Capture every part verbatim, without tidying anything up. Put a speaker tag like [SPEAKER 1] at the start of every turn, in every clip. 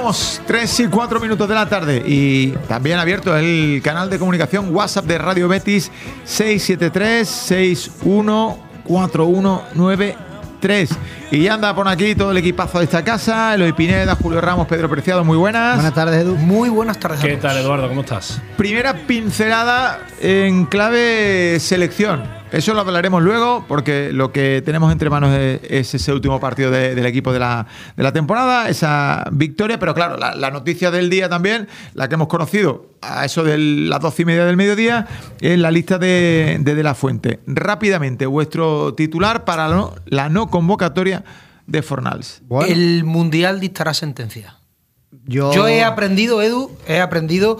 [SPEAKER 1] estamos, tres y cuatro minutos de la tarde, y también abierto el canal de comunicación WhatsApp de Radio Betis seis siete tres, seis uno cuatro uno nueve tres. Y ya anda por aquí todo el equipazo de esta casa: Eloy Pineda, Julio Ramos, Pedro Preciado. Muy buenas.
[SPEAKER 2] Buenas tardes, Edu.
[SPEAKER 3] Muy buenas tardes.
[SPEAKER 4] ¿Qué tal, Eduardo? ¿Cómo estás?
[SPEAKER 1] Primera pincelada en clave selección. Eso lo hablaremos luego, porque lo que tenemos entre manos es, es ese último partido de, del equipo de la, de la temporada, esa victoria. Pero claro, la, la noticia del día también, la que hemos conocido a eso de las doce y media del mediodía, es la lista de, de De La Fuente. Rápidamente, vuestro titular para la no, la no convocatoria de Fornals.
[SPEAKER 3] Bueno. El Mundial dictará sentencia.
[SPEAKER 2] Yo...
[SPEAKER 3] Yo he aprendido, Edu, he aprendido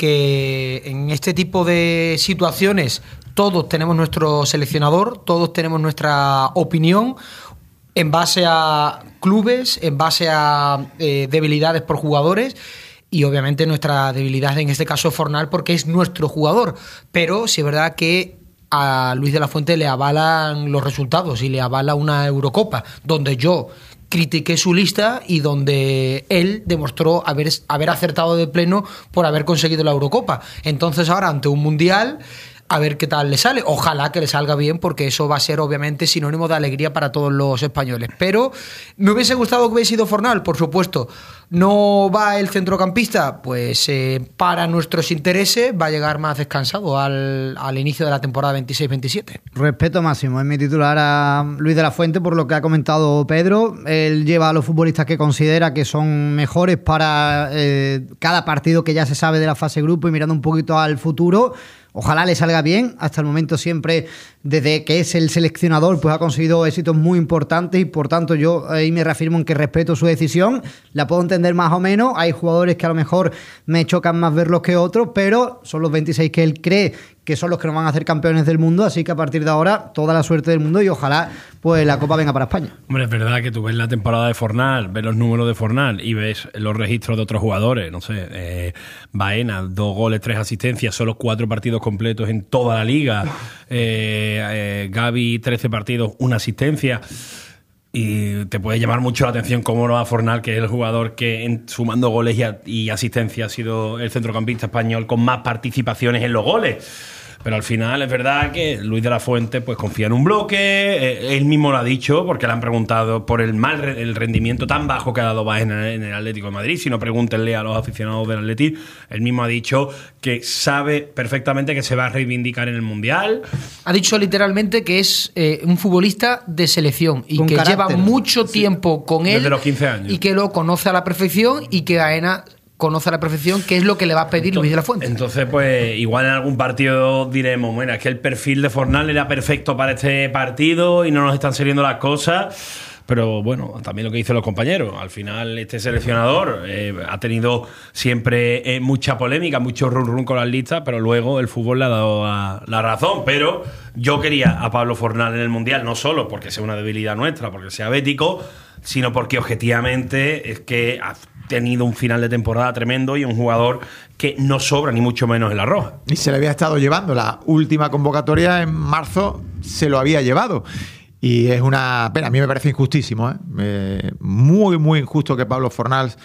[SPEAKER 3] que en este tipo de situaciones todos tenemos nuestro seleccionador, todos tenemos nuestra opinión en base a clubes, en base a eh, debilidades por jugadores. Y obviamente nuestra debilidad en este caso es Fornal, porque es nuestro jugador. Pero sí es verdad que a Luis de la Fuente le avalan los resultados y le avala una Eurocopa, donde yo critiqué su lista y donde él demostró haber, haber acertado de pleno por haber conseguido la Eurocopa. Entonces ahora, ante un Mundial, a ver qué tal le sale. Ojalá que le salga bien, porque eso va a ser obviamente sinónimo de alegría para todos los españoles. Pero me hubiese gustado que hubiese sido Fornal, por supuesto. No va el centrocampista, pues eh, para nuestros intereses va a llegar más descansado al, al inicio de la temporada veintiséis veintisiete.
[SPEAKER 2] Respeto máximo, es mi titular a Luis de la Fuente por lo que ha comentado Pedro. Él lleva a los futbolistas que considera que son mejores para eh, cada partido que ya se sabe de la fase grupo, y mirando un poquito al futuro. Ojalá le salga bien. Hasta el momento siempre, desde que es el seleccionador, pues ha conseguido éxitos muy importantes, y por tanto yo ahí me reafirmo en que respeto su decisión. La puedo entender más o menos. Hay jugadores que a lo mejor me chocan más verlos que otros, pero son los veintiséis que él cree que son los que nos van a hacer campeones del mundo, así que a partir de ahora toda la suerte del mundo, y ojalá pues la Copa venga para España.
[SPEAKER 4] Hombre, es verdad que tú ves la temporada de Fornal, ves los números de Fornal y ves los registros de otros jugadores, no sé, eh, Baena, dos goles, tres asistencias, solo cuatro partidos completos en toda la liga, eh, eh, Gavi, trece partidos, una asistencia. Y te puede llamar mucho la atención cómo no va Fornal, que es el jugador que, en, sumando goles y, a, y asistencia, ha sido el centrocampista español con más participaciones en los goles. Pero al final es verdad que Luis de la Fuente pues confía en un bloque. Eh, él mismo lo ha dicho, porque le han preguntado por el mal el rendimiento tan bajo que ha dado Baena en el Atlético de Madrid. Si no, pregúntenle a los aficionados del Atleti. Él mismo ha dicho que sabe perfectamente que se va a reivindicar en el Mundial.
[SPEAKER 3] Ha dicho literalmente que es eh, un futbolista de selección y
[SPEAKER 2] con
[SPEAKER 3] que
[SPEAKER 2] carácter.
[SPEAKER 3] Lleva mucho tiempo sí. con él.
[SPEAKER 4] Desde los quince años.
[SPEAKER 3] Y que lo conoce a la perfección, y que Baena conoce a la perfección qué es lo que le va a pedir
[SPEAKER 4] entonces,
[SPEAKER 3] Luis de la Fuente.
[SPEAKER 4] Entonces, pues, igual en algún partido diremos, bueno, es que el perfil de Fornal era perfecto para este partido y no nos están saliendo las cosas. Pero bueno, también lo que dicen los compañeros, al final este seleccionador eh, ha tenido siempre eh, mucha polémica, mucho run run con las listas, pero luego el fútbol le ha dado a, la razón. Pero yo quería a Pablo Fornal en el Mundial, no solo porque sea una debilidad nuestra, porque sea bético, sino porque objetivamente es que ha tenido un final de temporada tremendo y un jugador que no sobra ni mucho menos en la roja.
[SPEAKER 1] Y se le había estado llevando la última convocatoria en marzo, se lo había llevado. Y es una pena, a mí me parece injustísimo, ¿eh? Eh, muy, muy injusto que Pablo Fornals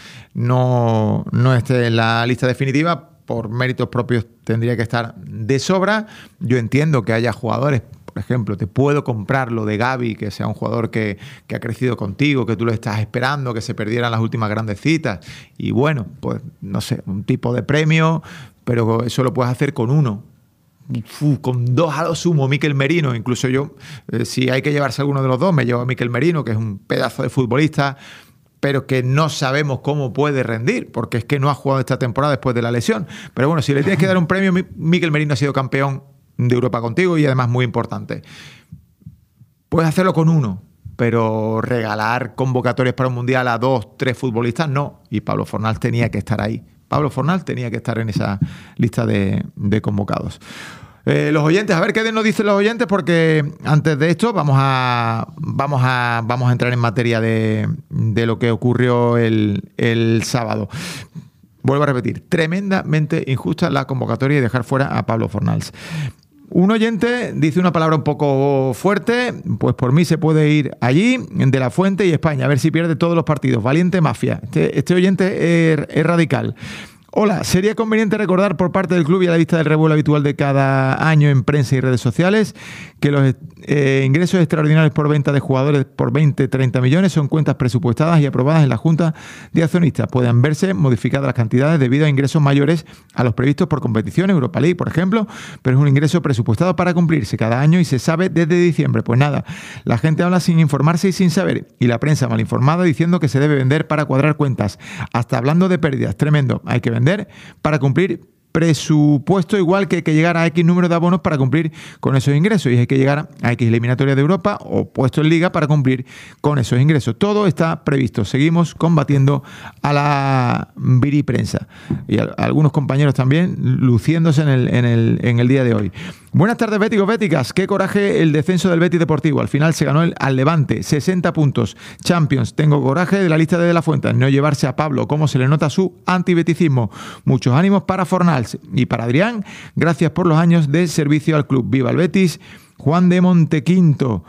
[SPEAKER 1] no, no esté en la lista definitiva. Por méritos propios tendría que estar de sobra. Yo entiendo que haya jugadores, por ejemplo, te puedo comprar lo de Gavi, que sea un jugador que, que ha crecido contigo, que tú lo estás esperando, que se perdieran las últimas grandes citas. Y bueno, pues no sé, un tipo de premio, pero eso lo puedes hacer con uno. Uf, con dos a lo sumo, Mikel Merino. Incluso yo, eh, si hay que llevarse alguno de los dos, me llevo a Mikel Merino, que es un pedazo de futbolista, pero que no sabemos cómo puede rendir, porque es que no ha jugado esta temporada después de la lesión. Pero bueno, si le tienes que dar un premio, Mikel Merino ha sido campeón de Europa contigo y además muy importante. Puedes hacerlo con uno, pero regalar convocatorias para un mundial a dos, tres futbolistas, no. Y Pablo Fornal tenía que estar ahí. Pablo Fornal tenía que estar en esa lista de, de convocados. Eh, los oyentes, a ver qué nos dicen los oyentes, porque antes de esto vamos a vamos a vamos a entrar en materia de, de lo que ocurrió el, el sábado. Vuelvo a repetir, tremendamente injusta la convocatoria y dejar fuera a Pablo Fornals. Un oyente dice una palabra un poco fuerte, pues por mí se puede ir allí, de la Fuente y España, a ver si pierde todos los partidos. Valiente mafia. Este, este oyente es, es radical. Hola, ¿sería conveniente recordar por parte del club y a la vista del revuelo habitual de cada año en prensa y redes sociales que los eh, ingresos extraordinarios por venta de jugadores por veinte, treinta millones son cuentas presupuestadas y aprobadas en la Junta de Accionistas? Pueden verse modificadas las cantidades debido a ingresos mayores a los previstos por competición, Europa League, por ejemplo, pero es un ingreso presupuestado para cumplirse cada año y se sabe desde diciembre. Pues nada, la gente habla sin informarse y sin saber, y la prensa mal informada diciendo que se debe vender para cuadrar cuentas, hasta hablando de pérdidas. Tremendo, hay que vender para cumplir presupuesto, igual que hay que llegar a X número de abonos para cumplir con esos ingresos, y hay que llegar a X eliminatorias de Europa o puesto en Liga para cumplir con esos ingresos. Todo está previsto. Seguimos combatiendo a la viriprensa y a algunos compañeros también luciéndose en el, en el, en el día de hoy. Buenas tardes, béticos, béticas. Qué coraje el descenso del Betis Deportivo. Al final se ganó el, al Levante, sesenta puntos. Champions. Tengo coraje de la lista de De La Fuente, no llevarse a Pablo, cómo se le nota su antibeticismo. Muchos ánimos para Fornals y para Adrián. Gracias por los años de servicio al club. Viva el Betis. Juan de Montequinto.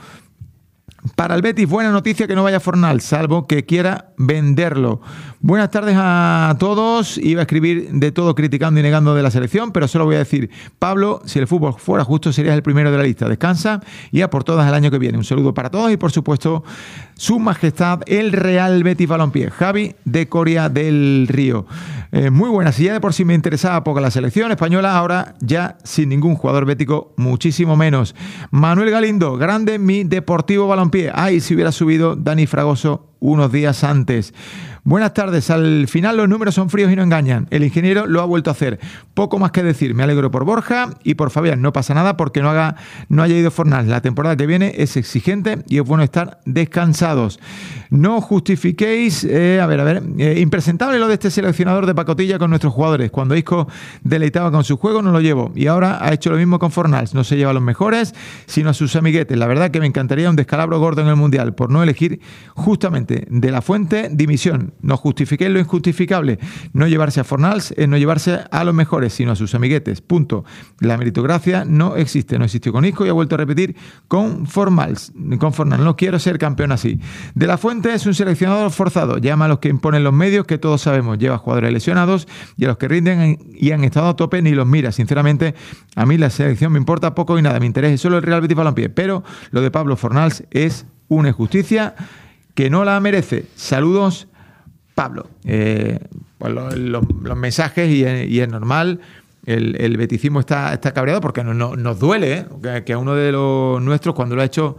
[SPEAKER 1] Para el Betis, buena noticia que no vaya Fornals, salvo que quiera venderlo. Buenas tardes a todos. Iba a escribir de todo criticando y negando de la selección, pero solo voy a decir, Pablo, si el fútbol fuera justo, serías el primero de la lista. Descansa y a por todas el año que viene. Un saludo para todos y, por supuesto, Su Majestad, el Real Betis Balompié. Javi de Coria del Río. Eh, muy buena. Si ya de por sí me interesaba poco la selección española, ahora ya sin ningún jugador bético, muchísimo menos. Manuel Galindo, grande mi Deportivo Balompié. Ay, si hubiera subido Dani Fragoso unos días antes. Buenas tardes. Al final los números son fríos y no engañan. El ingeniero lo ha vuelto a hacer. Poco más que decir. Me alegro por Borja y por Fabián. No pasa nada porque no haga, no haya ido Fornals. La temporada que viene es exigente y es bueno estar descansados. No justifiquéis, eh, a ver, a ver, eh, impresentable lo de este seleccionador de pacotilla con nuestros jugadores. Cuando Isco deleitaba con su juego no lo llevo y ahora ha hecho lo mismo con Fornals. No se lleva a los mejores, sino a sus amiguetes. La verdad que me encantaría un descalabro gordo en el Mundial por no elegir justamente De La Fuente, dimisión. No justifiquéis lo injustificable. No llevarse a Fornals es no llevarse a los mejores, sino a sus amiguetes. Punto. La meritocracia no existe. No existió con Isco y ha vuelto a repetir con Fornals. Con Fornals. No quiero ser campeón así. De La Fuente es un seleccionador forzado. Llama a los que imponen los medios, que todos sabemos. Lleva jugadores lesionados y a los que rinden y han estado a tope ni los mira. Sinceramente, a mí la selección me importa poco y nada. Mi interés es solo el Real Betis Balompié. Pero lo de Pablo Fornals es una injusticia que no la merece. Saludos, Pablo. Eh, pues lo, lo, los mensajes y, y es normal. El, el beticismo está, está cabreado porque no, no, nos duele, ¿eh? que, que a uno de los nuestros, cuando lo ha hecho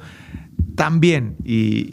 [SPEAKER 1] tan bien y,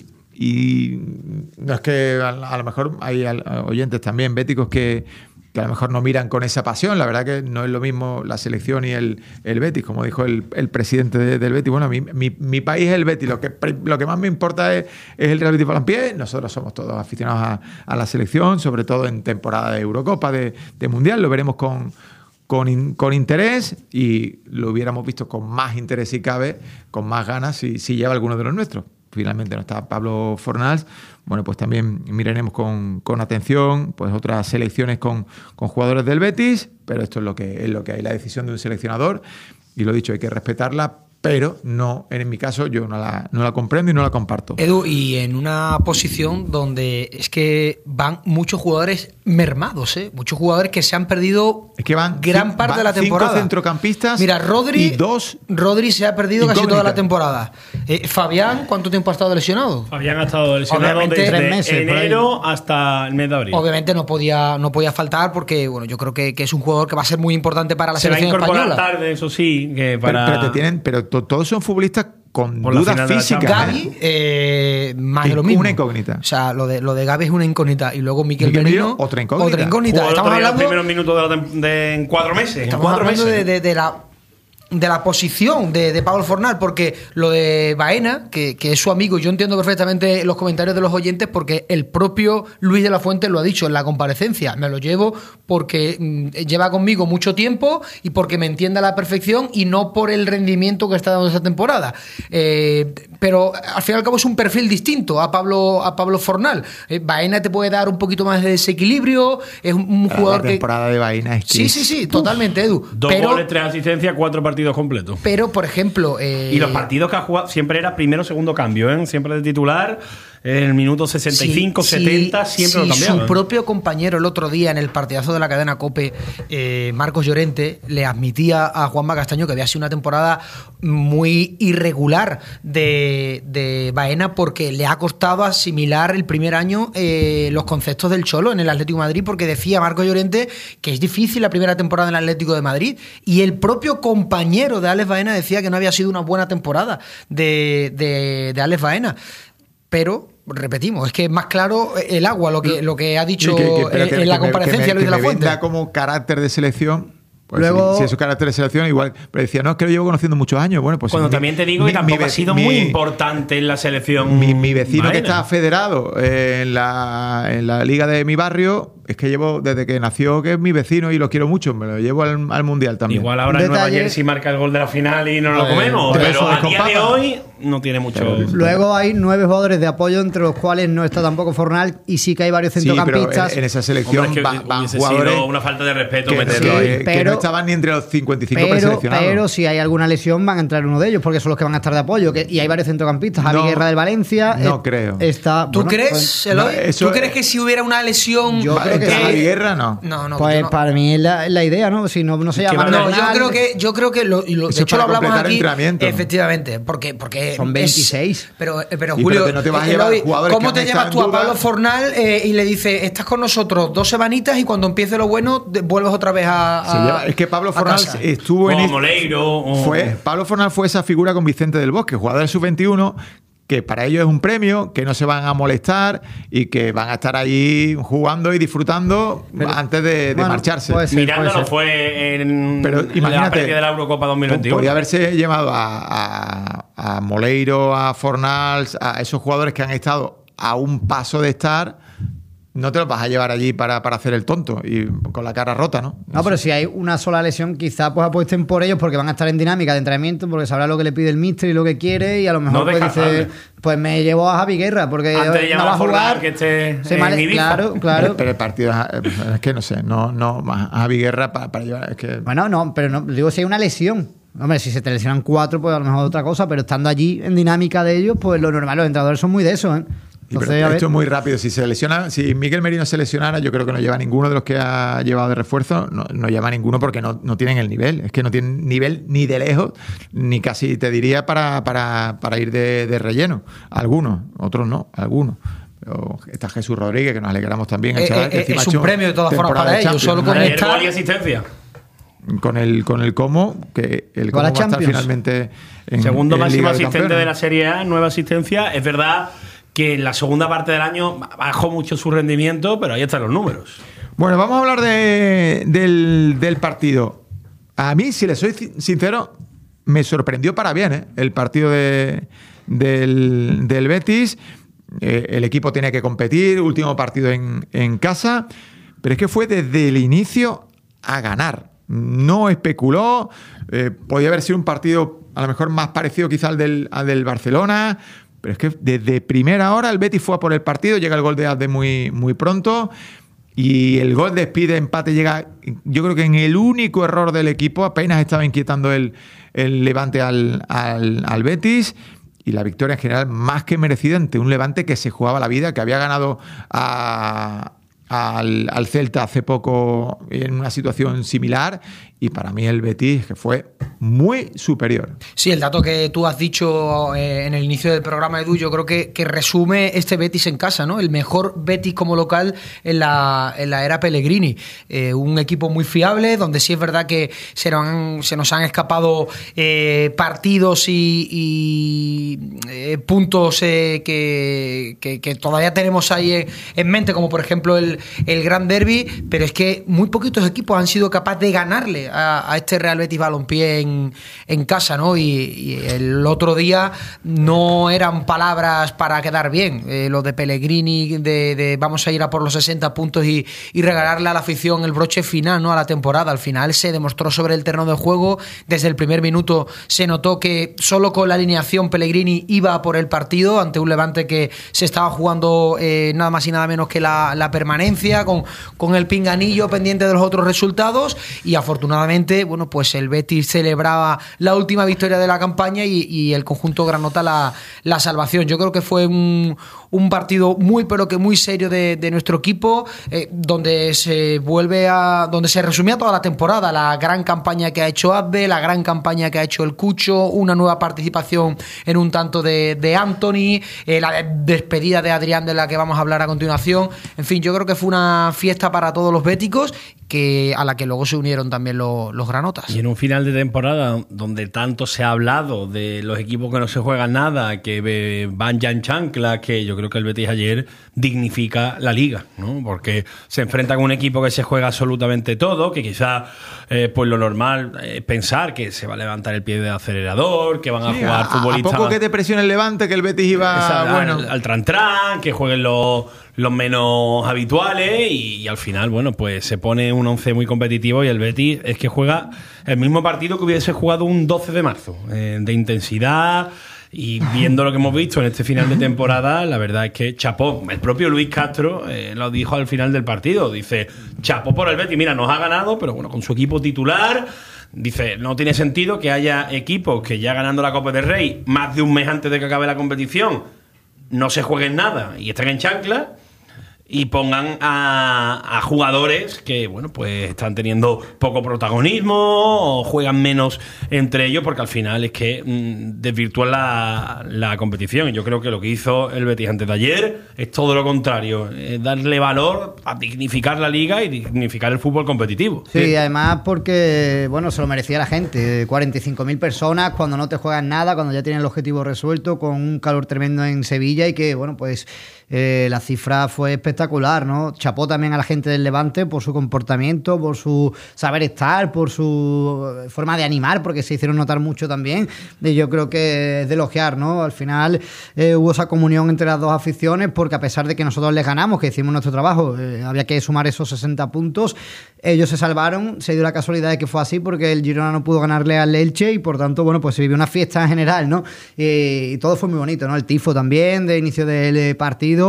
[SPEAKER 1] y no es que a, a lo mejor hay oyentes también béticos que, que a lo mejor no miran con esa pasión. La verdad que no es lo mismo la selección y el, el Betis, como dijo el, el presidente de, del Betis. Bueno, mi, mi, mi país es el Betis, lo que, lo que más me importa es, es el Real Betis Balompié. Nosotros somos todos aficionados a, a la selección, sobre todo en temporada de Eurocopa, de, de Mundial. Lo veremos con, con, in, con interés y lo hubiéramos visto con más interés si cabe, con más ganas si, si lleva alguno de los nuestros. Finalmente no está Pablo Fornals. Bueno, pues también miraremos con, con atención pues otras selecciones con, con jugadores del Betis, pero esto es lo que es lo que hay, la decisión de un seleccionador, y lo dicho, hay que respetarla, pero no, en mi caso yo no la, no la comprendo y no la comparto.
[SPEAKER 3] Edu, y en una posición donde es que van muchos jugadores mermados, ¿eh? Muchos jugadores que se han perdido
[SPEAKER 1] es que van
[SPEAKER 3] gran parte
[SPEAKER 1] van
[SPEAKER 3] de la temporada.
[SPEAKER 1] Cinco centrocampistas.
[SPEAKER 3] Mira, Rodri,
[SPEAKER 1] y dos
[SPEAKER 3] Rodri se ha perdido
[SPEAKER 1] incógnita.
[SPEAKER 3] Casi toda la temporada. Eh, Fabián, ¿cuánto tiempo ha estado lesionado?
[SPEAKER 4] Fabián ha estado lesionado
[SPEAKER 3] Obviamente,
[SPEAKER 4] desde
[SPEAKER 2] tres meses,
[SPEAKER 4] enero hasta el mes de abril.
[SPEAKER 3] Obviamente no podía, no podía faltar porque bueno, yo creo que, que es un jugador que va a ser muy importante para la
[SPEAKER 4] se
[SPEAKER 3] selección
[SPEAKER 4] va a incorporar
[SPEAKER 3] española.
[SPEAKER 4] tarde, eso sí, que para...
[SPEAKER 1] pero, pero te tienen, pero to, todos son futbolistas con
[SPEAKER 4] Por la
[SPEAKER 1] dudas
[SPEAKER 4] final de la
[SPEAKER 1] físicas.
[SPEAKER 3] Gavi,
[SPEAKER 1] ¿eh?
[SPEAKER 3] eh, más
[SPEAKER 1] Es
[SPEAKER 3] de lo mismo.
[SPEAKER 1] una incógnita.
[SPEAKER 3] O sea, lo de, lo de Gavi es una incógnita. Y luego Mikel
[SPEAKER 1] Mikel
[SPEAKER 3] Merino,
[SPEAKER 1] Merino, otra incógnita.
[SPEAKER 3] Otra incógnita.
[SPEAKER 4] Jugó el
[SPEAKER 3] Estamos
[SPEAKER 4] otro día los
[SPEAKER 3] hablando,
[SPEAKER 4] primeros minutos de, la tem- de en cuatro meses.
[SPEAKER 3] estamos
[SPEAKER 4] en cuatro
[SPEAKER 3] hablando
[SPEAKER 4] meses.
[SPEAKER 3] de, de, de la de la posición de, de Pablo Fornals, porque lo de Baena, que, que es su amigo, yo entiendo perfectamente los comentarios de los oyentes, porque el propio Luis de la Fuente lo ha dicho en la comparecencia. Me lo llevo porque mm, lleva conmigo mucho tiempo y porque me entiende a la perfección y no por el rendimiento que está dando esta temporada. Eh, pero al fin y al cabo es un perfil distinto a Pablo, a Pablo Fornals. Eh, Baena te puede dar un poquito más de desequilibrio, es un, un jugador
[SPEAKER 1] la temporada
[SPEAKER 3] que...
[SPEAKER 1] de Baena es que
[SPEAKER 3] Sí, sí, sí, totalmente, Edu.
[SPEAKER 4] Dos
[SPEAKER 3] pero,
[SPEAKER 4] goles, tres asistencias, cuatro partidos partidos completos.
[SPEAKER 3] Pero, por ejemplo... Eh,
[SPEAKER 4] y los partidos que ha jugado siempre era primero o segundo cambio, ¿eh? Siempre de titular, en el minuto sesenta y cinco,
[SPEAKER 3] sí,
[SPEAKER 4] setenta,
[SPEAKER 3] sí,
[SPEAKER 4] siempre
[SPEAKER 3] sí,
[SPEAKER 4] lo cambiaba.
[SPEAKER 3] Su propio compañero el otro día en el partidazo de la cadena COPE, eh, Marcos Llorente, le admitía a Juanma Castaño que había sido una temporada muy irregular de, de Baena, porque le ha costado asimilar el primer año eh, los conceptos del Cholo en el Atlético de Madrid, porque decía Marcos Llorente que es difícil la primera temporada en el Atlético de Madrid, y el propio compañero de Alex Baena decía que no había sido una buena temporada de, de, de Alex Baena. Pero, repetimos, es que es más claro el agua lo que, lo que ha dicho
[SPEAKER 1] que, que, que,
[SPEAKER 3] en,
[SPEAKER 1] que,
[SPEAKER 3] en la
[SPEAKER 1] que me,
[SPEAKER 3] comparecencia
[SPEAKER 1] que me,
[SPEAKER 3] Luis de la
[SPEAKER 1] que me
[SPEAKER 3] Fuente.
[SPEAKER 1] venda como carácter de selección. Pues
[SPEAKER 2] Luego,
[SPEAKER 1] si, si es su carácter de selección, igual. Pero decía, no, es que lo llevo conociendo muchos años. Bueno, pues
[SPEAKER 4] Cuando
[SPEAKER 1] mi,
[SPEAKER 4] también te digo
[SPEAKER 1] mi,
[SPEAKER 4] que tampoco
[SPEAKER 1] mi,
[SPEAKER 4] ha sido
[SPEAKER 1] mi,
[SPEAKER 4] muy importante en la selección.
[SPEAKER 1] Mi, mi vecino
[SPEAKER 4] Baena,
[SPEAKER 1] que está federado en la, en la liga de mi barrio, es que llevo desde que nació, que es mi vecino y lo quiero mucho. Me lo llevo al, al mundial también.
[SPEAKER 4] Igual ahora en Nueva Jersey marca el gol de la final y no lo
[SPEAKER 1] Pues,
[SPEAKER 4] comemos.
[SPEAKER 1] tres
[SPEAKER 4] Pero
[SPEAKER 1] soles
[SPEAKER 4] a
[SPEAKER 1] con
[SPEAKER 4] día de
[SPEAKER 1] papa.
[SPEAKER 4] hoy no tiene mucho.
[SPEAKER 2] Luego hay nueve jugadores de apoyo, entre los cuales no está tampoco Fornal, y sí que hay varios
[SPEAKER 1] Sí,
[SPEAKER 2] centrocampistas.
[SPEAKER 1] pero en, en esa selección
[SPEAKER 4] Hombre, es que
[SPEAKER 1] van, van
[SPEAKER 4] hubiese
[SPEAKER 1] jugadores
[SPEAKER 4] sido una falta de respeto
[SPEAKER 1] que,
[SPEAKER 4] meterlo
[SPEAKER 1] sí,
[SPEAKER 4] ahí.
[SPEAKER 1] que
[SPEAKER 2] Pero-
[SPEAKER 1] no estaban ni entre los cincuenta y cinco
[SPEAKER 2] Pero,
[SPEAKER 1] preseleccionados.
[SPEAKER 2] pero si hay alguna lesión van a entrar uno de ellos, porque son los que van a estar de apoyo. Que, y hay varios centrocampistas. Javi
[SPEAKER 1] No,
[SPEAKER 2] Guerra del Valencia.
[SPEAKER 1] no
[SPEAKER 2] eh,
[SPEAKER 1] creo.
[SPEAKER 2] Está,
[SPEAKER 3] ¿Tú
[SPEAKER 2] bueno,
[SPEAKER 3] crees,
[SPEAKER 2] pues,
[SPEAKER 3] Eloy?
[SPEAKER 1] no, eso-
[SPEAKER 3] ¿Tú crees que si hubiera una lesión...
[SPEAKER 2] Yo creo que
[SPEAKER 1] entre
[SPEAKER 2] sí.
[SPEAKER 1] Javi Guerra, no.
[SPEAKER 3] No, no,
[SPEAKER 2] pues
[SPEAKER 3] yo no.
[SPEAKER 2] para mí es la, es la idea, ¿no? Si no, no se
[SPEAKER 4] Es que
[SPEAKER 2] llama.
[SPEAKER 4] van a-
[SPEAKER 3] No, yo
[SPEAKER 2] Fornal,
[SPEAKER 3] creo que, yo creo que lo, y lo- de
[SPEAKER 1] Eso es
[SPEAKER 3] hecho lo
[SPEAKER 1] para
[SPEAKER 3] hablamos
[SPEAKER 1] completar
[SPEAKER 3] aquí.
[SPEAKER 1] entrenamiento.
[SPEAKER 3] Efectivamente, porque, porque
[SPEAKER 2] Son
[SPEAKER 3] es-
[SPEAKER 2] veintiséis.
[SPEAKER 3] pero, eh, pero
[SPEAKER 1] Y
[SPEAKER 3] Julio,
[SPEAKER 1] pero que no te vas a
[SPEAKER 3] eh,
[SPEAKER 1] llevar
[SPEAKER 3] Eloy,
[SPEAKER 1] jugadores
[SPEAKER 3] ¿cómo
[SPEAKER 1] que
[SPEAKER 3] te
[SPEAKER 1] han
[SPEAKER 3] llevas
[SPEAKER 1] estado
[SPEAKER 3] tú a
[SPEAKER 1] en duda?
[SPEAKER 3] Pablo Fornal eh, y le dices, estás con nosotros dos semanitas y cuando empiece lo bueno de- vuelves otra vez a,
[SPEAKER 1] Se
[SPEAKER 3] a-
[SPEAKER 1] lleva- es que Pablo
[SPEAKER 3] a
[SPEAKER 1] Fornal
[SPEAKER 3] casa?
[SPEAKER 1] estuvo en
[SPEAKER 4] O
[SPEAKER 1] este-
[SPEAKER 4] Moleiro. o-
[SPEAKER 1] fue Pablo Fornal fue esa figura con Vicente del Bosque, jugador del sub veintiuno, que para ellos es un premio, que no se van a molestar y que van a estar ahí jugando y disfrutando
[SPEAKER 2] Pero-
[SPEAKER 1] antes de, de
[SPEAKER 2] bueno,
[SPEAKER 1] marcharse.
[SPEAKER 2] pues-
[SPEAKER 4] Miranda
[SPEAKER 2] puede
[SPEAKER 4] no
[SPEAKER 2] ser.
[SPEAKER 4] fue en,
[SPEAKER 1] Pero
[SPEAKER 4] en la
[SPEAKER 1] imagínate,
[SPEAKER 4] previa de la Eurocopa dos mil veintiuno.
[SPEAKER 1] podría haberse llevado a, a- a Moleiro, a Fornals, a esos jugadores que han estado a un paso de estar. No te los vas a llevar allí para, para hacer el tonto y con la cara rota, ¿no?
[SPEAKER 2] No, pero si hay una sola lesión, quizá pues apuesten por ellos porque van a estar en dinámica de entrenamiento, porque sabrá lo que le pide el míster y lo que quiere, y a lo mejor
[SPEAKER 4] No
[SPEAKER 2] pues
[SPEAKER 4] descartable.
[SPEAKER 2] dice, pues me llevo a Javi Guerra porque
[SPEAKER 4] Antes de
[SPEAKER 2] no
[SPEAKER 4] llamar
[SPEAKER 2] va
[SPEAKER 4] a
[SPEAKER 2] a
[SPEAKER 4] Fornal,
[SPEAKER 2] jugar.
[SPEAKER 4] que esté
[SPEAKER 2] Se
[SPEAKER 4] en
[SPEAKER 2] vale-
[SPEAKER 4] Ibiza.
[SPEAKER 2] claro, claro.
[SPEAKER 1] Pero, pero el partido es, es que no sé, no, no, a Javi Guerra para, para llevar. Es que,
[SPEAKER 2] Bueno, no, pero no, digo si hay una lesión. Hombre, si se te lesionan cuatro, pues a lo mejor otra cosa, pero estando allí en dinámica de ellos, pues lo normal, los entrenadores son muy de eso, ¿eh?
[SPEAKER 1] Y pero
[SPEAKER 2] Entonces, a ver.
[SPEAKER 1] esto es muy rápido. Si se lesiona, si Miguel Merino se lesionara, yo creo que no lleva ninguno de los que ha llevado de refuerzo, no, no lleva ninguno porque no, no tienen el nivel. Es que no tienen nivel ni de lejos, ni casi te diría para, para, para ir de, de relleno. Algunos, otros no, algunos. Pero está Jesús Rodríguez, que nos alegramos también. el
[SPEAKER 3] Eh,
[SPEAKER 1] chaval,
[SPEAKER 3] eh,
[SPEAKER 1] que encima
[SPEAKER 3] es
[SPEAKER 1] ha
[SPEAKER 3] un
[SPEAKER 1] hecho
[SPEAKER 3] premio de todas formas
[SPEAKER 1] temporada
[SPEAKER 3] para
[SPEAKER 1] de
[SPEAKER 3] ellos,
[SPEAKER 1] Champions.
[SPEAKER 3] solo con
[SPEAKER 4] Ayer
[SPEAKER 3] estar-
[SPEAKER 4] gol y asistencia.
[SPEAKER 1] Con el, con el Como, que el Como
[SPEAKER 2] Con la
[SPEAKER 1] va a estar
[SPEAKER 2] Champions.
[SPEAKER 1] finalmente en
[SPEAKER 4] Segundo
[SPEAKER 1] en
[SPEAKER 4] máximo
[SPEAKER 1] Liga de
[SPEAKER 4] asistente
[SPEAKER 1] Campeones.
[SPEAKER 4] de la Serie A, nueva asistencia. Es verdad que en la segunda parte del año bajó mucho su rendimiento, pero ahí están los números.
[SPEAKER 1] Bueno, vamos a hablar de- del, del partido. A mí, si le soy ci- sincero, me sorprendió para bien, ¿eh? El partido de, del, del Betis. Eh, el equipo tenía que competir, último partido en, en casa, pero es que fue desde el inicio a ganar. No especuló, eh, podía haber sido un partido a lo mejor más parecido quizá al del, al del Barcelona, pero es que desde primera hora el Betis fue a por el partido, llega el gol de Abde muy, muy pronto y el gol despide, empate, llega yo creo que en el único error del equipo, apenas estaba inquietando el, el Levante al, al, al Betis. Y la victoria en general más que merecida ante un Levante que se jugaba la vida, que había ganado a, al, al Celta hace poco en una situación similar. Y para mí el Betis que fue muy superior.
[SPEAKER 3] Sí, el dato que tú has dicho eh, en el inicio del programa, Edu, yo creo que, que resume este Betis en casa, ¿no? El mejor Betis como local en la, en la era Pellegrini. Eh, un equipo muy fiable, donde sí es verdad que se nos han, se nos han escapado eh, partidos y, y eh, puntos eh, que, que, que todavía tenemos ahí en, en mente, como por ejemplo el, el Gran Derby, pero es que muy poquitos equipos han sido capaces de ganarle a, a este Real Betis Balompié en, en casa, ¿no? Y, y el otro día no eran palabras para quedar bien. Eh, lo de Pellegrini, de, de vamos a ir a por los sesenta puntos y, y regalarle a la afición el broche final, ¿no? A la temporada. Al final se demostró sobre el terreno de juego. Desde el primer minuto se notó que solo con la alineación Pellegrini iba por el partido ante un Levante que se estaba jugando eh, nada más y nada menos que la, la permanencia, con, con el pinganillo pendiente de los otros resultados, y afortunadamente afortunadamente, bueno, pues el Betis celebraba la última victoria de la campaña y, y el conjunto granota la, la salvación. Yo creo que fue un, un partido muy, pero que muy serio de, de nuestro equipo, eh, donde se vuelve a, donde se resumía toda la temporada, la gran campaña que ha hecho Abde, la gran campaña que ha hecho el Cucho, una nueva participación en un tanto de, de Anthony, eh, la despedida de Adrián, de la que vamos a hablar a continuación. En fin, yo creo que fue una fiesta para todos los béticos, que a la que luego se unieron también los, los granotas.
[SPEAKER 4] Y en un final de temporada donde tanto se ha hablado de los equipos que no se juegan nada, que van ya en chancla, que yo creo que el Betis ayer dignifica la liga, ¿no? Porque se enfrenta con un equipo que se juega absolutamente todo, que quizás eh, pues lo normal es pensar que se va a levantar el pie de acelerador, que van a sí, jugar
[SPEAKER 1] a,
[SPEAKER 4] futbolistas...
[SPEAKER 1] A poco que te presione el Levante, que el Betis iba
[SPEAKER 4] esa,
[SPEAKER 1] bueno.
[SPEAKER 4] al, al tran-tran, que jueguen los... los menos habituales y, y al final, bueno, pues se pone un once muy competitivo y el Betis es que juega el mismo partido que hubiese jugado un doce de marzo, eh, de intensidad, y viendo lo que hemos visto en este final de temporada, la verdad es que chapó. El propio Luis Castro eh, lo dijo al final del partido, dice, chapó por el Betis, mira, nos ha ganado, pero bueno, con su equipo titular. Dice, no tiene sentido que haya equipos que ya ganando la Copa del Rey más de un mes antes de que acabe la competición no se jueguen nada y estén en chancla, y pongan a, a jugadores que, bueno, pues están teniendo poco protagonismo o juegan menos entre ellos, porque al final es que mmm, desvirtúan la, la competición. Y yo creo que lo que hizo el Betis antes de ayer es todo lo contrario, es darle valor a dignificar la liga y dignificar el fútbol competitivo.
[SPEAKER 2] Sí, sí, además porque, bueno, se lo merecía la gente. cuarenta y cinco mil personas cuando no te juegan nada, cuando ya tienen el objetivo resuelto, con un calor tremendo en Sevilla y que, bueno, pues eh, la cifra fue espectacular, ¿no? Chapó también a la gente del Levante por su comportamiento, por su saber estar, por su forma de animar, porque se hicieron notar mucho también. Y yo creo que es de elogiar, ¿no? Al final eh, hubo esa comunión entre las dos aficiones, porque a pesar de que nosotros les ganamos, que hicimos nuestro trabajo, eh, había que sumar esos sesenta puntos, ellos se salvaron. Se dio la casualidad de que fue así porque el Girona no pudo ganarle al Elche y por tanto, bueno, pues se vivió una fiesta en general, ¿no? Y, y todo fue muy bonito, ¿no? El tifo también de inicio del partido,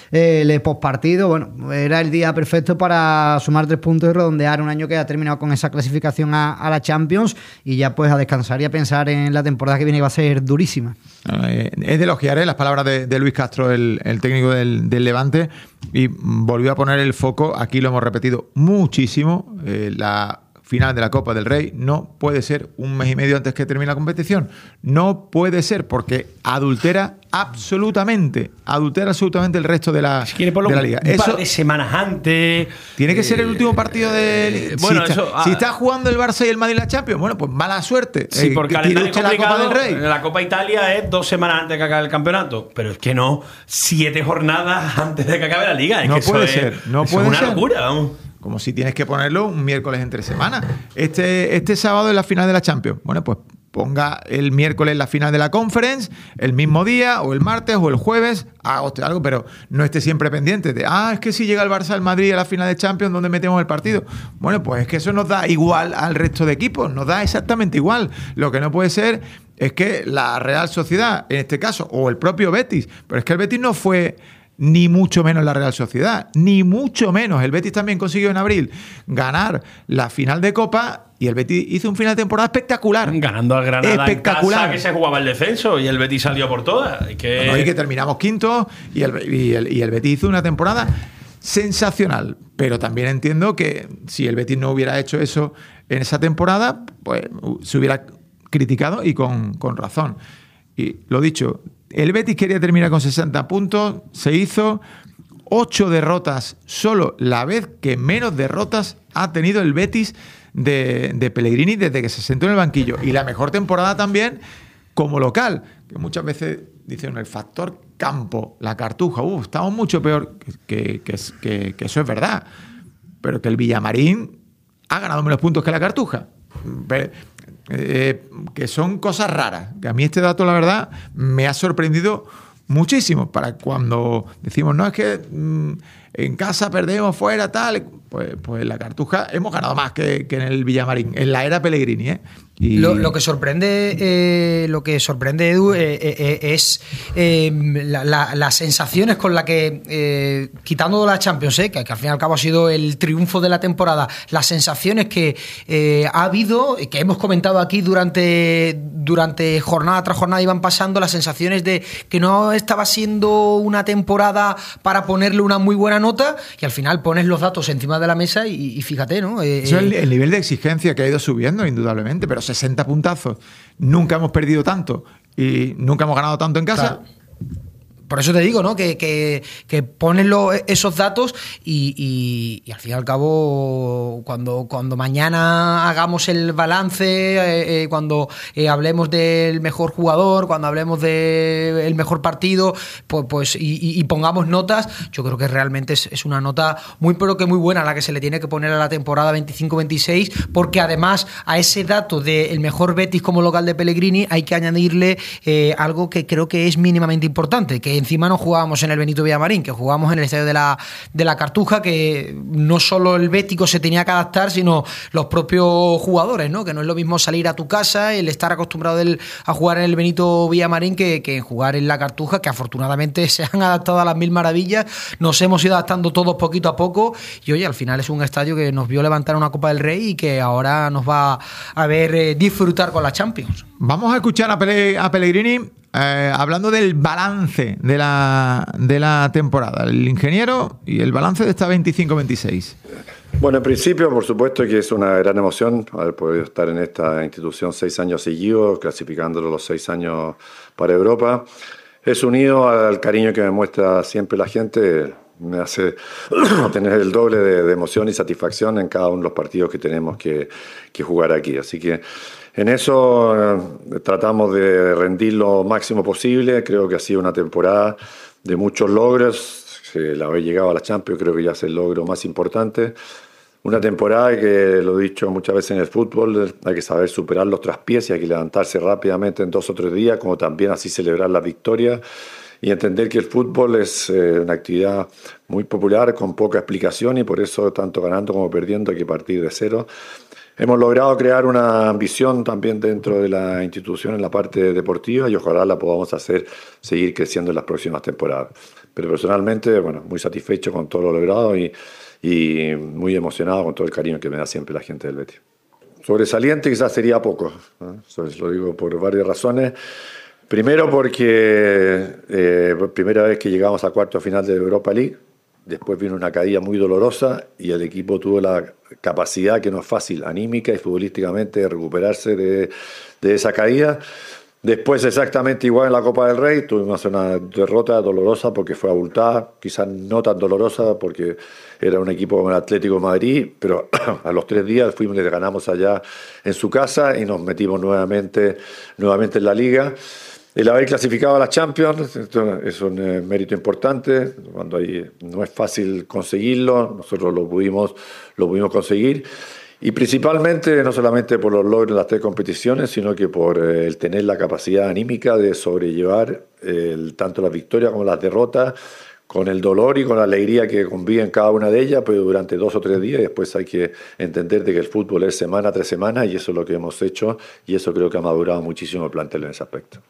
[SPEAKER 2] el postpartido, bueno, era el día perfecto para sumar tres puntos y redondear un año que ha terminado con esa clasificación a, a la Champions, y ya pues a descansar y a pensar en la temporada que viene, que va a ser durísima.
[SPEAKER 1] Eh, es de elogiar eh, las palabras de, de Luis Castro, el, el técnico del, del Levante, y volvió a poner el foco, aquí lo hemos repetido muchísimo, eh, la final de la Copa del Rey no puede ser un mes y medio antes que termine la competición. No puede ser, porque adultera absolutamente, adultera absolutamente el resto de la,
[SPEAKER 4] si quiere
[SPEAKER 1] de la liga.
[SPEAKER 4] Un
[SPEAKER 1] Eso
[SPEAKER 4] par de semanas antes.
[SPEAKER 1] Tiene que eh, ser el último partido de.
[SPEAKER 4] Bueno,
[SPEAKER 1] si,
[SPEAKER 4] eso,
[SPEAKER 1] está,
[SPEAKER 4] ah,
[SPEAKER 1] si está jugando el Barça y el Madrid la Champions, bueno, pues mala suerte.
[SPEAKER 4] Sí, porque
[SPEAKER 1] eh, tiene usted la Copa del Rey.
[SPEAKER 4] La Copa Italia es dos semanas antes de que acabe el campeonato, pero es que no siete jornadas antes de que acabe la liga. Es
[SPEAKER 1] no
[SPEAKER 4] que
[SPEAKER 1] puede
[SPEAKER 4] eso
[SPEAKER 1] ser,
[SPEAKER 4] es,
[SPEAKER 1] no
[SPEAKER 4] eso
[SPEAKER 1] puede
[SPEAKER 4] es una
[SPEAKER 1] ser.
[SPEAKER 4] locura, vamos.
[SPEAKER 1] Como si tienes que ponerlo un miércoles entre semanas. Este, este sábado es la final de la Champions. Bueno, pues ponga el miércoles la final de la Conference, el mismo día, o el martes, o el jueves, haga usted algo, pero no esté siempre pendiente de, ah, es que si llega el Barça al Madrid a la final de Champions, ¿dónde metemos el partido? Bueno, pues es que eso nos da igual al resto de equipos, nos da exactamente igual. Lo que no puede ser es que la Real Sociedad, en este caso, o el propio Betis, pero es que el Betis no fue ni mucho menos la Real Sociedad, ni mucho menos. El Betis también consiguió en abril ganar la final de Copa, y el Betis hizo un final de temporada espectacular.
[SPEAKER 4] Ganando al Granada
[SPEAKER 1] espectacular.
[SPEAKER 4] En casa, que se jugaba el descenso, y el Betis salió por todas. Que...
[SPEAKER 1] No, no, y que terminamos quinto, y el, y, el, y el Betis hizo una temporada sensacional. Pero también entiendo que si el Betis no hubiera hecho eso en esa temporada, pues se hubiera criticado, y con, con razón. Y lo dicho, el Betis quería terminar con sesenta puntos, se hizo ocho derrotas, solo la vez que menos derrotas ha tenido el Betis de, de Pellegrini desde que se sentó en el banquillo. Y la mejor temporada también como local, que muchas veces dicen el factor campo, la Cartuja, uh, estamos mucho peor, que, que, que, que eso es verdad, pero que el Villamarín ha ganado menos puntos que la Cartuja. Pero, Eh, que son cosas raras, que a mí este dato la verdad me ha sorprendido muchísimo. Para cuando decimos, no, es que mmm, en casa perdemos, fuera, tal. Pues, pues en la Cartuja hemos ganado más que, que en el Villamarín, en la era Pellegrini, ¿eh? Y...
[SPEAKER 3] Lo, lo que sorprende, eh, lo que sorprende Edu, eh, eh, es eh, la, la, las sensaciones con las que, eh, quitando la Champions, eh, que, que al fin y al cabo ha sido el triunfo de la temporada, las sensaciones que eh, ha habido, que hemos comentado aquí durante, durante jornada tras jornada, iban pasando las sensaciones de que no estaba siendo una temporada para ponerle una muy buena nota, y al final pones los datos encima de la mesa y, y fíjate, ¿no? Eh,
[SPEAKER 1] Eso es el, el nivel de exigencia que ha ido subiendo, indudablemente, pero sesenta puntazos, nunca hemos perdido tanto y nunca hemos ganado tanto en casa.
[SPEAKER 3] Claro. Por eso te digo, ¿no? Que, que, que pones lo, esos datos y, y, y al fin y al cabo, cuando, cuando mañana hagamos el balance, eh, eh, cuando eh, hablemos del mejor jugador, cuando hablemos del mejor partido, pues, pues y, y, y pongamos notas, yo creo que realmente es, es una nota muy, pero que muy buena la que se le tiene que poner a la temporada veinticinco veintiséis, porque además a ese dato del mejor Betis como local de Pellegrini hay que añadirle eh, algo que creo que es mínimamente importante, que encima no jugábamos en el Benito Villamarín, que jugábamos en el estadio de la, de la Cartuja, que no solo el bético se tenía que adaptar, sino los propios jugadores, ¿no? Que no es lo mismo salir a tu casa, el estar acostumbrado del, a jugar en el Benito Villamarín que, que jugar en la Cartuja, que afortunadamente se han adaptado a las mil maravillas, nos hemos ido adaptando todos poquito a poco y oye, al final es un estadio que nos vio levantar una Copa del Rey y que ahora nos va a ver eh, disfrutar con la Champions.
[SPEAKER 1] Vamos a escuchar a, Pele, a Pellegrini Eh, hablando del balance de la, de la temporada, el ingeniero y el balance de esta veinticinco veintiséis.
[SPEAKER 5] Bueno, en principio, por supuesto que es una gran emoción haber podido estar en esta institución seis años seguidos, clasificándolo los seis años para Europa. Es unido al cariño que me muestra siempre la gente, me hace tener el doble de, de emoción y satisfacción en cada uno de los partidos que tenemos que, que jugar aquí. Así que en eso eh, tratamos de rendir lo máximo posible. Creo que ha sido una temporada de muchos logros. El haber llegado a la Champions creo que ya es el logro más importante. Una temporada que, lo he dicho muchas veces en el fútbol, hay que saber superar los traspiés y hay que levantarse rápidamente en dos o tres días, como también así celebrar la victoria y entender que el fútbol es eh, una actividad muy popular, con poca explicación, y por eso tanto ganando como perdiendo hay que partir de cero. Hemos logrado crear una ambición también dentro de la institución en la parte deportiva y ojalá la podamos hacer seguir creciendo en las próximas temporadas. Pero personalmente, bueno, muy satisfecho con todo lo logrado y, y muy emocionado con todo el cariño que me da siempre la gente del Betis. Sobresaliente quizás sería poco, ¿no? Eso lo digo por varias razones. Primero porque eh, primera vez que llegamos a cuarto final de Europa League. Después vino una caída muy dolorosa y el equipo tuvo la capacidad, que no es fácil, anímica y futbolísticamente, de recuperarse de, de esa caída. Después exactamente igual en la Copa del Rey, tuvimos una derrota dolorosa porque fue abultada, quizás no tan dolorosa porque era un equipo como el Atlético de Madrid, pero a los tres días fuimos y les ganamos allá en su casa y nos metimos nuevamente, nuevamente en la Liga. El haber clasificado a la Champions es un eh, mérito importante, cuando hay, no es fácil conseguirlo, nosotros lo pudimos, lo pudimos conseguir, y principalmente no solamente por los logros de las tres competiciones, sino que por eh, el tener la capacidad anímica de sobrellevar eh, tanto las victorias como las derrotas, con el dolor y con la alegría que conviven cada una de ellas, pero durante dos o tres días, y después hay que entender de que el fútbol es semana tras semana, y eso es lo que hemos hecho, y eso creo que ha madurado muchísimo el plantel en ese aspecto.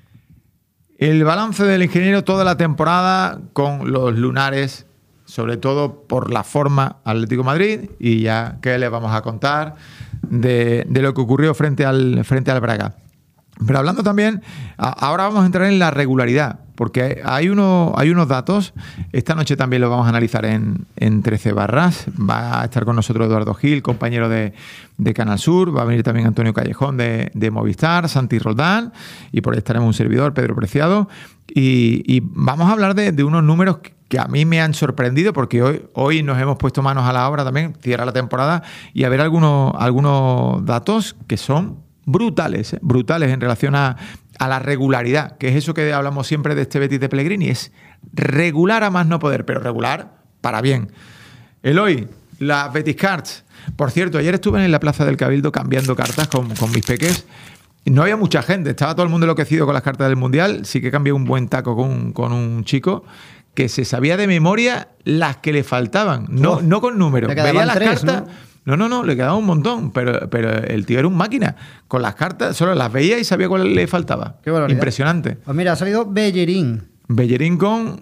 [SPEAKER 1] El balance del ingeniero toda la temporada con los lunares, sobre todo por la forma Atlético de Madrid, y ya que les vamos a contar de, de lo que ocurrió frente al, frente al Braga. Pero hablando también, ahora vamos a entrar en la regularidad, porque hay, uno, hay unos datos, esta noche también lo vamos a analizar en, en trece barras, va a estar con nosotros Eduardo Gil, compañero de, de Canal Sur, va a venir también Antonio Callejón de, de Movistar, Santi Roldán, y por ahí estaremos un servidor, Pedro Preciado, y, y vamos a hablar de, de unos números que que a mí me han sorprendido, porque hoy, hoy nos hemos puesto manos a la obra también, cierra la temporada, y a ver algunos, algunos datos que son brutales, ¿eh? brutales en relación a, a la regularidad, que es eso que hablamos siempre de este Betis de Pellegrini, es regular a más no poder, pero regular para bien. Eloy, las Betis Cards. Por cierto, ayer estuve en la Plaza del Cabildo cambiando cartas con, con mis peques. No había mucha gente, estaba todo el mundo enloquecido con las cartas del Mundial. Sí que cambié un buen taco con, con un chico que se sabía de memoria las que le faltaban, no,
[SPEAKER 2] Oh,
[SPEAKER 1] no con números.
[SPEAKER 2] le quedaban
[SPEAKER 1] Veía las
[SPEAKER 2] tres,
[SPEAKER 1] cartas.
[SPEAKER 2] ¿no?
[SPEAKER 1] No, no, no, le quedaba un montón, pero, pero el tío era un máquina. Con las cartas solo las veía y sabía cuál le faltaba.
[SPEAKER 2] Qué barbaridad.
[SPEAKER 1] Impresionante.
[SPEAKER 2] Pues mira, ha salido Bellerín,
[SPEAKER 1] Bellerín con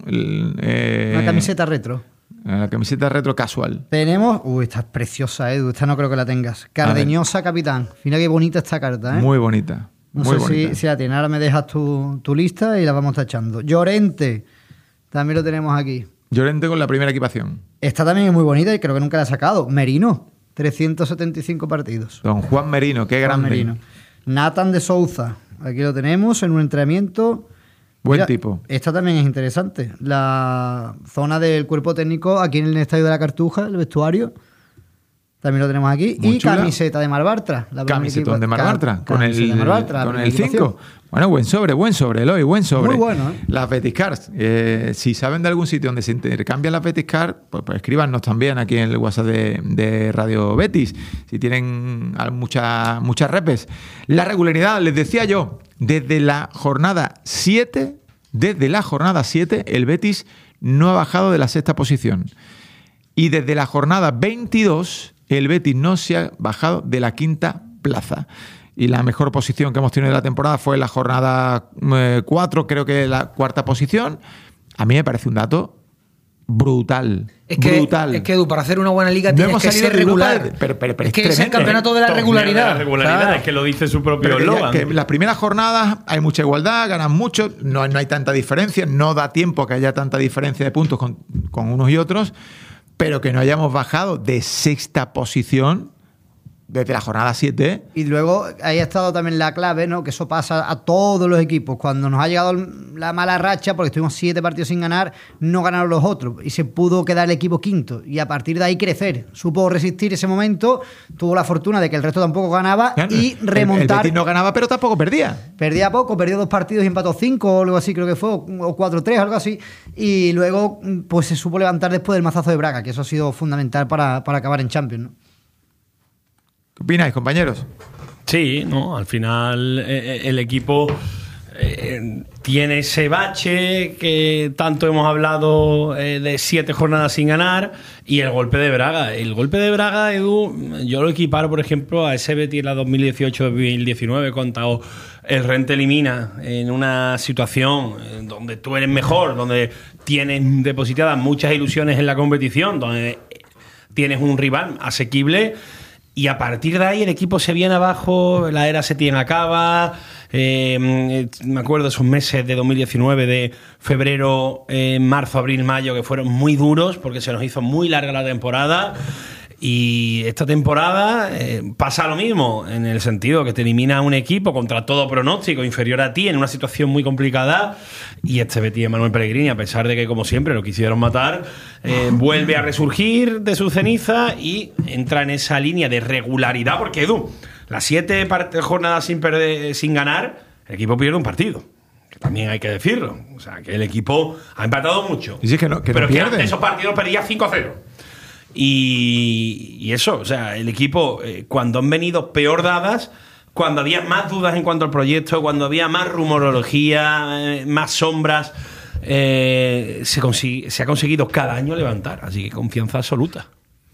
[SPEAKER 1] eh,
[SPEAKER 2] una camiseta retro.
[SPEAKER 1] la camiseta retro casual.
[SPEAKER 2] Tenemos... Uy, esta es preciosa, Edu. Esta no creo que la tengas. Cardeñosa Capitán. Mira qué bonita esta carta, ¿eh?
[SPEAKER 1] Muy bonita.
[SPEAKER 2] No
[SPEAKER 1] muy
[SPEAKER 2] sé
[SPEAKER 1] bonita.
[SPEAKER 2] si, si la tiene. Ahora me dejas tu, tu lista y la vamos tachando. Llorente. También lo tenemos aquí.
[SPEAKER 1] Llorente con la primera equipación.
[SPEAKER 2] Esta también es muy bonita y creo que nunca la ha sacado. Merino. trescientos setenta y cinco partidos.
[SPEAKER 1] Don Juan Merino, qué
[SPEAKER 2] Juan
[SPEAKER 1] grande.
[SPEAKER 2] Merino. Nathan de Souza. Aquí lo tenemos en un entrenamiento.
[SPEAKER 1] Buen
[SPEAKER 2] Mira,
[SPEAKER 1] tipo.
[SPEAKER 2] Esta también es interesante. La zona del cuerpo técnico aquí en el estadio de la Cartuja, el vestuario. También lo tenemos aquí.
[SPEAKER 1] Muy
[SPEAKER 2] y
[SPEAKER 1] chula.
[SPEAKER 2] Camiseta de Marbartra. La
[SPEAKER 1] Camisetón de Marbartra.
[SPEAKER 2] Ca-
[SPEAKER 1] Con el
[SPEAKER 2] camiseta de Marbartra,
[SPEAKER 1] con
[SPEAKER 2] la
[SPEAKER 1] el
[SPEAKER 2] primera
[SPEAKER 1] cinco. Bueno, buen sobre, buen sobre, Eloy, buen sobre.
[SPEAKER 2] Muy bueno, ¿eh?
[SPEAKER 1] Las Betis Cards. Eh, si saben de algún sitio donde se intercambian las Betis Cards, pues, pues escríbanos también aquí en el WhatsApp de, de Radio Betis. Si tienen muchas muchas repes. La regularidad, les decía yo, desde la jornada siete, desde la jornada siete, el Betis no ha bajado de la sexta posición. Y desde la jornada veintidós, el Betis no se ha bajado de la quinta plaza. Y la mejor posición que hemos tenido de la temporada fue en la jornada eh, cuatro, creo que la cuarta posición. A mí me parece un dato brutal.
[SPEAKER 3] Es que,
[SPEAKER 1] brutal.
[SPEAKER 3] es que Edu, para hacer una buena liga
[SPEAKER 1] No
[SPEAKER 3] tienes
[SPEAKER 1] hemos
[SPEAKER 3] que
[SPEAKER 1] salido
[SPEAKER 3] ser
[SPEAKER 1] de Europa,
[SPEAKER 3] regular.
[SPEAKER 1] pero- pero- pero
[SPEAKER 3] es
[SPEAKER 1] es
[SPEAKER 3] que es el
[SPEAKER 1] tremendo,
[SPEAKER 3] campeonato de la
[SPEAKER 4] Torneo
[SPEAKER 3] regularidad.
[SPEAKER 4] de la regularidad,
[SPEAKER 3] Claro.
[SPEAKER 4] es que lo dice su propio
[SPEAKER 1] Pero que, ya-
[SPEAKER 4] eslogan.
[SPEAKER 1] que en las primeras jornadas hay mucha igualdad, ganan mucho, no, no hay tanta diferencia, no da tiempo que haya tanta diferencia de puntos con, con unos y otros, pero que no hayamos bajado de sexta posición desde la jornada siete.
[SPEAKER 2] Y luego ahí ha estado también la clave, ¿no? Que eso pasa a todos los equipos. Cuando nos ha llegado la mala racha, porque estuvimos siete partidos sin ganar, no ganaron los otros. Y se pudo quedar el equipo quinto. Y a partir de ahí crecer. Supo resistir ese momento. Tuvo la fortuna de que el resto tampoco ganaba.
[SPEAKER 1] Claro,
[SPEAKER 2] y
[SPEAKER 1] el- El,
[SPEAKER 2] remontar.
[SPEAKER 1] Betis no ganaba, pero tampoco perdía.
[SPEAKER 2] Perdía poco, perdió dos partidos y empató cinco o algo así, creo que fue, o cuatro tres, algo así. Y luego pues se supo levantar después del mazazo de Braga, que eso ha sido fundamental para, para acabar en Champions, ¿no?
[SPEAKER 1] ¿Qué opináis, compañeros?
[SPEAKER 4] Sí, no, al final eh, el equipo eh, tiene ese bache que tanto hemos hablado eh, de siete jornadas sin ganar y el golpe de Braga. El golpe de Braga, Edu, yo lo equiparo, por ejemplo, a ese Betis en la dos mil dieciocho dos mil diecinueve cuando el Rennes te elimina en una situación donde tú eres mejor, donde tienes depositadas muchas ilusiones en la competición, donde tienes un rival asequible. Y a partir de ahí el equipo se viene abajo, la era Setién acaba. Eh, me acuerdo de esos meses de dos mil diecinueve, de febrero, eh, marzo, abril, mayo, que fueron muy duros porque se nos hizo muy larga la temporada. Y esta temporada eh, pasa lo mismo, en el sentido que te elimina un equipo contra todo pronóstico inferior a ti en una situación muy complicada. Y este Betis de Manuel Pellegrini, a pesar de que, como siempre, lo quisieron matar, eh, vuelve a resurgir de su ceniza y entra en esa línea de regularidad. Porque, Edu, las siete part- jornadas sin, perder, sin ganar, el equipo pierde un partido. Que también hay que decirlo. O sea, que el equipo ha empatado mucho.
[SPEAKER 1] Y sí, que no- que no
[SPEAKER 4] pero que
[SPEAKER 1] pierde.
[SPEAKER 4] antes esos partidos perdía cinco a cero. Y, y eso, o sea, el equipo, eh, cuando han venido peor dadas, cuando había más dudas en cuanto al proyecto, cuando había más rumorología, eh, más sombras, eh, se, consigue, se ha conseguido cada año levantar. Así que confianza absoluta.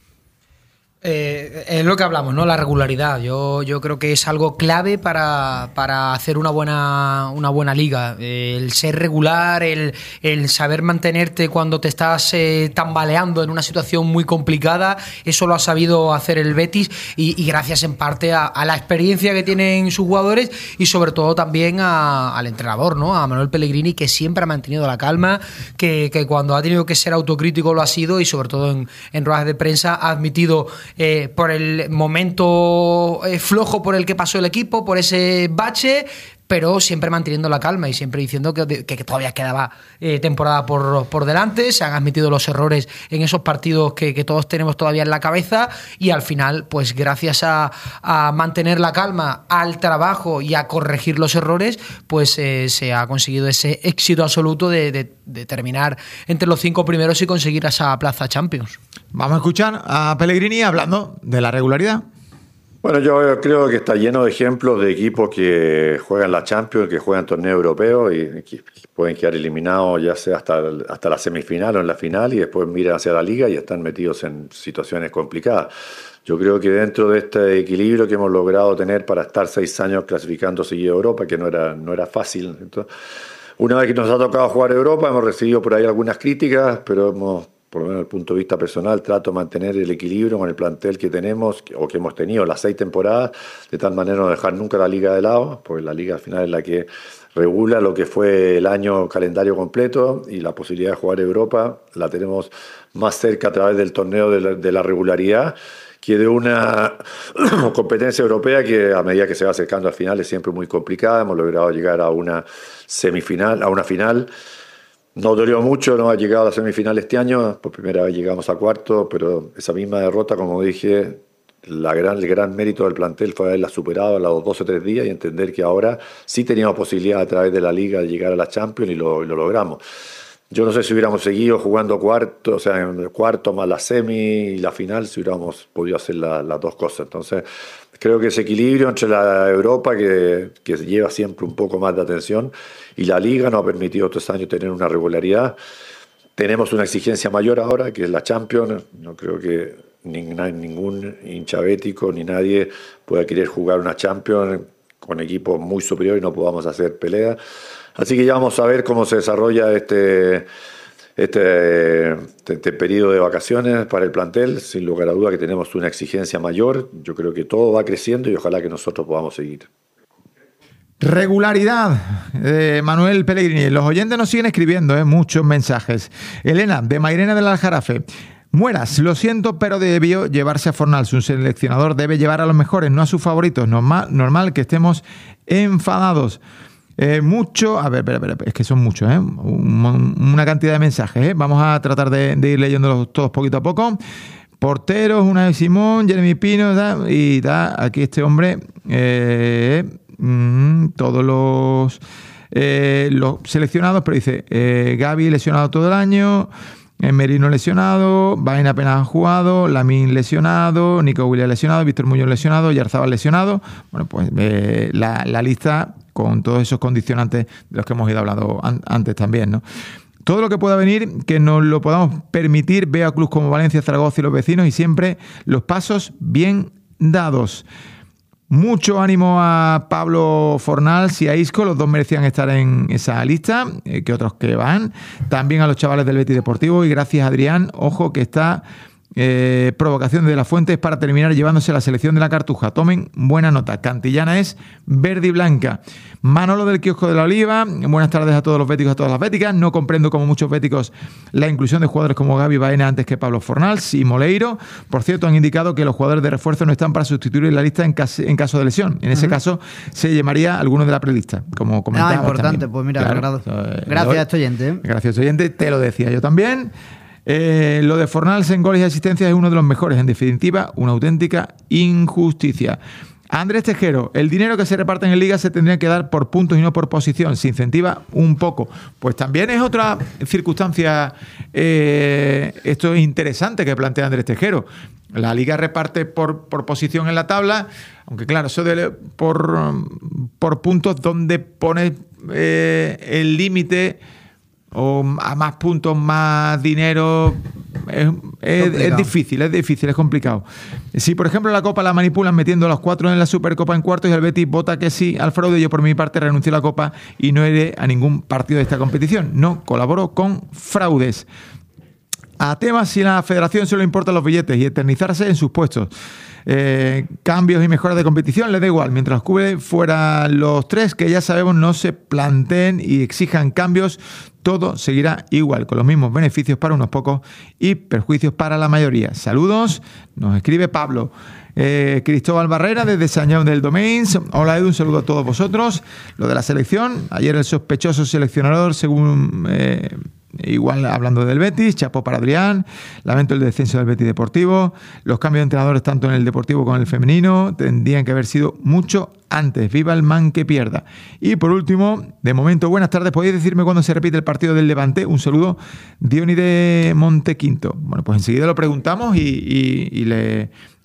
[SPEAKER 3] Eh, es lo que hablamos, ¿no? La regularidad. Yo, yo creo que es algo clave para, para hacer una buena, una buena liga. Eh, el ser regular, el, el saber mantenerte cuando te estás eh, tambaleando en una situación muy complicada, eso lo ha sabido hacer el Betis y, y gracias en parte a, a la experiencia que tienen sus jugadores y sobre todo también a, al entrenador, ¿no? A Manuel Pellegrini, que siempre ha mantenido la calma, que, que cuando ha tenido que ser autocrítico lo ha sido y sobre todo en, en ruedas de prensa ha admitido Eh, por el momento eh, flojo por el que pasó el equipo, por ese bache, pero siempre manteniendo la calma y siempre diciendo que, que, que todavía quedaba eh, temporada por, por delante. Se han admitido los errores en esos partidos que, que todos tenemos todavía en la cabeza y al final, pues gracias a, a mantener la calma, al trabajo y a corregir los errores, pues eh, se ha conseguido ese éxito absoluto de, de, de terminar entre los cinco primeros y conseguir esa plaza Champions.
[SPEAKER 1] Vamos a escuchar a Pellegrini hablando de la regularidad.
[SPEAKER 5] Bueno, yo creo que está lleno de ejemplos de equipos que juegan la Champions, que juegan torneos europeos y que pueden quedar eliminados ya sea hasta, hasta la semifinal o en la final y después miran hacia la liga y están metidos en situaciones complicadas. Yo creo que dentro de este equilibrio que hemos logrado tener para estar seis años clasificando seguido a Europa, que no era, no era fácil. Entonces, una vez que nos ha tocado jugar a Europa, hemos recibido por ahí algunas críticas, pero hemos, por lo menos desde el punto de vista personal, trato de mantener el equilibrio con el plantel que tenemos o que hemos tenido las seis temporadas, de tal manera no dejar nunca la liga de lado, porque la liga al final es la que regula lo que fue el año calendario completo y la posibilidad de jugar a Europa la tenemos más cerca a través del torneo de la, de la regularidad que de una competencia europea que a medida que se va acercando al final es siempre muy complicada. Hemos logrado llegar a una semifinal, a una final. No dolió mucho, no ha llegado a la semifinal este año, por primera vez llegamos a cuarto, pero esa misma derrota, como dije, la gran, el gran mérito del plantel fue haberla superado a los dos o tres días y entender que ahora sí teníamos posibilidad a través de la Liga de llegar a la Champions y lo, y lo logramos. Yo no sé si hubiéramos seguido jugando cuarto, o sea, en el cuarto más la semi y la final, si hubiéramos podido hacer la, las dos cosas. Entonces, creo que ese equilibrio entre la Europa, que, que lleva siempre un poco más de atención, y la Liga nos ha permitido estos años tener una regularidad. Tenemos una exigencia mayor ahora, que es la Champions. No creo que ningún hincha bético ni nadie pueda querer jugar una Champions con equipos muy superiores y no podamos hacer pelea. Así que ya vamos a ver cómo se desarrolla este, este, este periodo de vacaciones para el plantel. Sin lugar a duda que tenemos una exigencia mayor. Yo creo que todo va creciendo y ojalá que nosotros podamos seguir.
[SPEAKER 1] Regularidad, eh, Manuel Pellegrini. Los oyentes nos siguen escribiendo eh, muchos mensajes. Elena, de Mairena del Aljarafe. Mueras, lo siento, pero debió llevarse a Fornals. Un seleccionador debe llevar a los mejores, no a sus favoritos. Normal, normal que estemos enfadados. Eh, mucho, a ver, espera, espera, es que son muchos, ¿eh? Un, una cantidad de mensajes, ¿eh? Vamos a tratar de, de ir leyéndolos todos poquito a poco. Porteros, una de Simón, Jeremy Pino, ¿da? Y da aquí este hombre, eh, mm, todos los, eh, los seleccionados, pero dice eh, Gaby lesionado todo el año, eh, Merino lesionado, Baena apenas ha jugado, Lamín lesionado, Nico Williams lesionado, Víctor Muñoz lesionado, Yarzabal lesionado. Bueno, pues eh, la, la lista con todos esos condicionantes de los que hemos ido hablando an- antes también, ¿no? Todo lo que pueda venir, que nos lo podamos permitir, veo a clubes como Valencia, Zaragoza y los vecinos y siempre los pasos bien dados. Mucho ánimo a Pablo Fornals y a Isco, los dos merecían estar en esa lista, eh, que otros que van. También a los chavales del Betis Deportivo y gracias a Adrián, ojo que está... Eh, provocación de la Fuente es para terminar llevándose la selección de la Cartuja. Tomen buena nota. Cantillana es verde y blanca. Manolo del Kiosco de la Oliva. Buenas tardes a todos los béticos, a todas las béticas. No comprendo como muchos béticos la inclusión de jugadores como Gaby Baena antes que Pablo Fornals y Moleiro. Por cierto, han indicado que los jugadores de refuerzo no están para sustituir la lista en caso, en caso de lesión. En ese uh-huh. caso se llamaría alguno de la prelista, como comentábamos.
[SPEAKER 2] Ah, importante.
[SPEAKER 1] También.
[SPEAKER 2] Pues mira,
[SPEAKER 1] claro.
[SPEAKER 2] Gracias Gracias a este oyente. ¿eh?
[SPEAKER 1] Gracias a este oyente. Te lo decía yo también. Eh, lo de Fornals en goles y asistencias es uno de los mejores. En definitiva, una auténtica injusticia. Andrés Tejero, el dinero que se reparte en Liga se tendría que dar por puntos y no por posición. Se incentiva un poco. Pues también es otra circunstancia, eh, esto es interesante que plantea Andrés Tejero. La Liga reparte por, por posición en la tabla, aunque claro, eso de por, por puntos donde pone eh, el límite... o a más puntos, más dinero, es, es, es difícil, es difícil, es complicado. Si, por ejemplo, la Copa la manipulan metiendo a los cuatro en la Supercopa en cuartos y el Betis vota que sí al fraude, yo por mi parte renuncio a la Copa y no iré a ningún partido de esta competición. No colaboro con fraudes. A temas si la federación solo importan los billetes y eternizarse en sus puestos. Eh, cambios y mejoras de competición les da igual, mientras los cubre fuera los tres que ya sabemos no se planteen y exijan cambios, todo seguirá igual, con los mismos beneficios para unos pocos y perjuicios para la mayoría. Saludos, nos escribe Pablo. Eh, Cristóbal Barrera desde Sañón del Domains. Hola Edu, un saludo a todos vosotros. Lo de la selección, ayer el sospechoso seleccionador según... Eh, igual hablando del Betis, chapó para Adrián, lamento el descenso del Betis Deportivo, los cambios de entrenadores tanto en el Deportivo como en el femenino tendrían que haber sido mucho antes, viva el man que pierda. Y por último, de momento, buenas tardes, ¿podéis decirme cuándo se repite el partido del Levante? Un saludo, Diony de Montequinto. Bueno, pues enseguida lo preguntamos y, y, y le...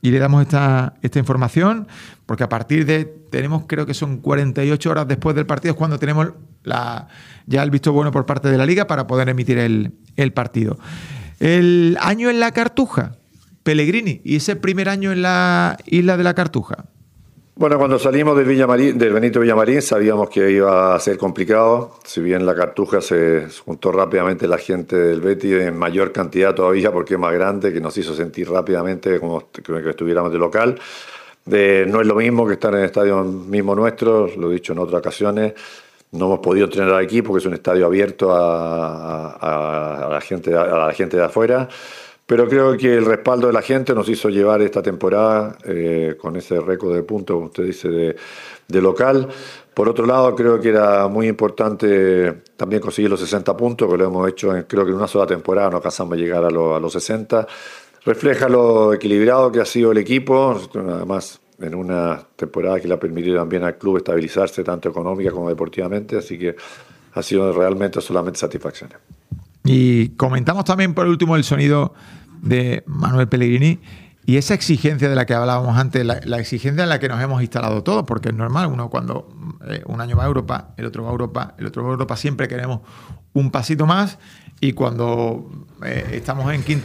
[SPEAKER 1] y le damos esta, esta información, porque a partir de, tenemos creo que son cuarenta y ocho horas después del partido, es cuando tenemos la, ya el visto bueno por parte de la Liga para poder emitir el, el partido. El año en la Cartuja, Pellegrini, y ese primer año en la isla de la Cartuja.
[SPEAKER 5] Bueno, cuando salimos del, Villamarín, del Benito Villamarín sabíamos que iba a ser complicado. Si bien la Cartuja se juntó rápidamente la gente del Betis en mayor cantidad todavía porque es más grande, que nos hizo sentir rápidamente como que estuviéramos de local. Eh, no es lo mismo que estar en el estadio mismo nuestro, lo he dicho en otras ocasiones. No hemos podido entrenar aquí porque es un estadio abierto a, a, a, la, gente, a la gente de afuera. Pero creo que el respaldo de la gente nos hizo llevar esta temporada eh, con ese récord de puntos, como usted dice, de, de local. Por otro lado, creo que era muy importante también conseguir los sesenta puntos, que lo hemos hecho en, creo que en una sola temporada, no alcanzamos a llegar a, lo, a los sesenta. Refleja lo equilibrado que ha sido el equipo, además en una temporada que le ha permitido también al club estabilizarse tanto económica como deportivamente, así que ha sido realmente solamente satisfacciones.
[SPEAKER 1] Y comentamos también por último el sonido de Manuel Pellegrini y esa exigencia de la que hablábamos antes, la, la exigencia en la que nos hemos instalado todos, porque es normal, uno cuando eh, un año va a Europa, el otro va a Europa, el otro va a Europa, siempre queremos un pasito más, y cuando eh, estamos en quinta